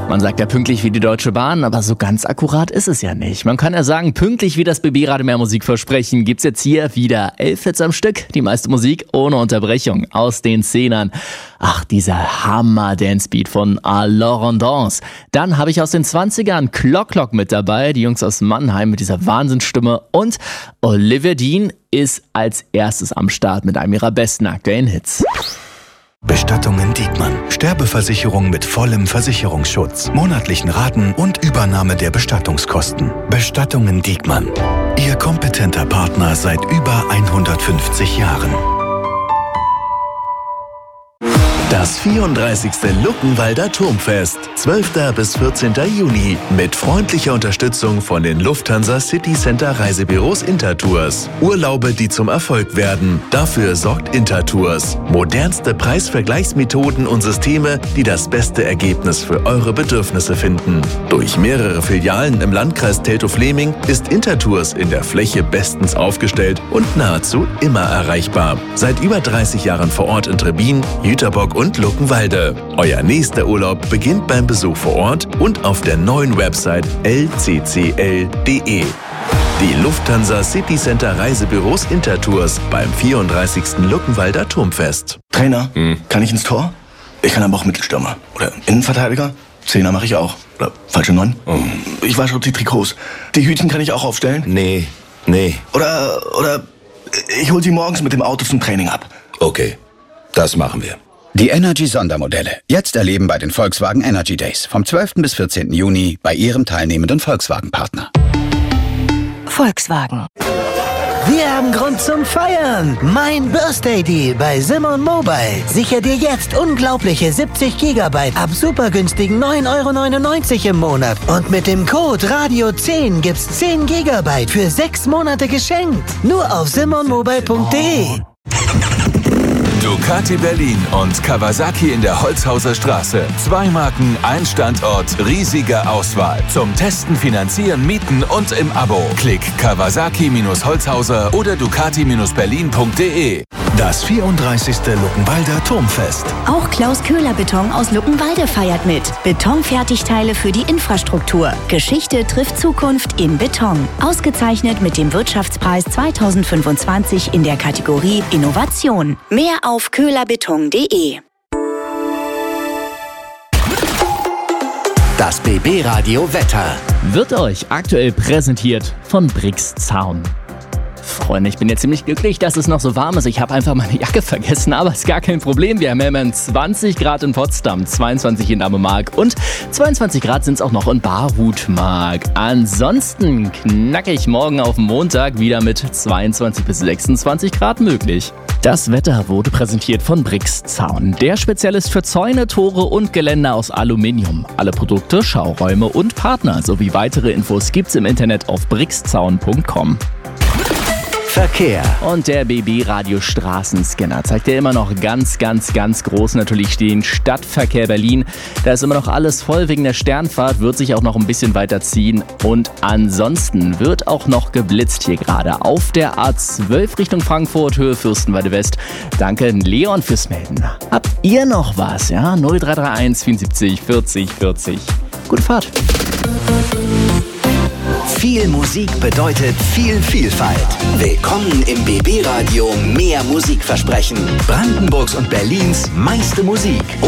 Man sagt ja pünktlich wie die Deutsche Bahn, aber so ganz akkurat ist es ja nicht. Man kann ja sagen, pünktlich wie das BB Radio Mehr Musik versprechen, gibt's jetzt hier wieder 11 Hits am Stück. Die meiste Musik ohne Unterbrechung aus den Zehnern. Ach, dieser Hammer-Dance-Beat von Alors Danse. Dann habe ich aus den 20ern Clock mit dabei, die Jungs aus Mannheim mit dieser Wahnsinnsstimme. Und Olivia Dean ist als erstes am Start mit einem ihrer besten aktuellen Hits. Bestattungen Diekmann. Sterbeversicherung mit vollem Versicherungsschutz, monatlichen Raten und Übernahme der Bestattungskosten. Bestattungen Diekmann. Ihr kompetenter Partner seit über 150 Jahren. Das 34. Luckenwalder Turmfest, 12. bis 14. Juni, mit freundlicher Unterstützung von den Lufthansa City Center Reisebüros Intertours. Urlaube, die zum Erfolg werden. Dafür sorgt Intertours. Modernste Preisvergleichsmethoden und Systeme, die das beste Ergebnis für eure Bedürfnisse finden. Durch mehrere Filialen im Landkreis Teltow-Fläming ist Intertours in der Fläche bestens aufgestellt und nahezu immer erreichbar. Seit über 30 Jahren vor Ort in Trebbin, Jüterbock und Luckenwalde. Euer nächster Urlaub beginnt beim Besuch vor Ort und auf der neuen Website lccl.de. Die Lufthansa City Center Reisebüros Intertours beim 34. Luckenwalder Turmfest. Trainer, kann ich ins Tor? Ich kann aber auch Mittelstürmer. Oder Innenverteidiger? Zehner mache ich auch. Oder falsche 9? Ich wasche die Trikots. Die Hütchen kann ich auch aufstellen? Nee. Oder ich hol sie morgens mit dem Auto zum Training ab. Okay, das machen wir. Die Energy-Sondermodelle. Jetzt erleben bei den Volkswagen Energy Days. Vom 12. bis 14. Juni bei Ihrem teilnehmenden Volkswagen-Partner. Volkswagen. Wir haben Grund zum Feiern. Mein Birthday Deal bei Simon Mobile. Sicher dir jetzt unglaubliche 70 GB ab supergünstigen 9,99 € im Monat. Und mit dem Code Radio10 gibt's 10 GB für 6 Monate geschenkt. Nur auf simonmobile.de. Ducati Berlin und Kawasaki in der Holzhauser Straße. 2 Marken, ein Standort, riesige Auswahl. Zum Testen, Finanzieren, Mieten und im Abo. Klick Kawasaki-Holzhauser oder Ducati-Berlin.de. Das 34. Luckenwalder Turmfest. Auch Klaus Köhler Beton aus Luckenwalde feiert mit. Betonfertigteile für die Infrastruktur. Geschichte trifft Zukunft in Beton. Ausgezeichnet mit dem Wirtschaftspreis 2025 in der Kategorie Innovation. Mehr auf köhlerbeton.de. Das BB Radio Wetter Wird euch aktuell präsentiert von Brix Zaun. Freunde, ich bin jetzt ziemlich glücklich, dass es noch so warm ist. Ich habe einfach meine Jacke vergessen, aber ist gar kein Problem. Wir haben ja immerhin 20 Grad in Potsdam, 22 in Ammermark und 22 Grad sind es auch noch in Barhutmark. Ansonsten knackig morgen auf Montag wieder mit 22 bis 26 Grad möglich. Das Wetter wurde präsentiert von Brix Zaun, der Spezialist für Zäune, Tore und Geländer aus Aluminium. Alle Produkte, Schauräume und Partner sowie weitere Infos gibt's im Internet auf brixzaun.com. Verkehr. Und der BB-Radio Straßenscanner zeigt ja immer noch ganz groß natürlich den Stadtverkehr Berlin. Da ist immer noch alles voll wegen der Sternfahrt, wird sich auch noch ein bisschen weiterziehen. Und ansonsten wird auch noch geblitzt hier gerade auf der A12 Richtung Frankfurt, Höhe Fürstenwalde West. Danke Leon fürs Melden. Habt ihr noch was? Ja, 0331 74 40 40. Gute Fahrt. Viel Musik bedeutet viel Vielfalt. Willkommen im BB Radio Mehr Musik versprechen. Brandenburgs und Berlins meiste Musik.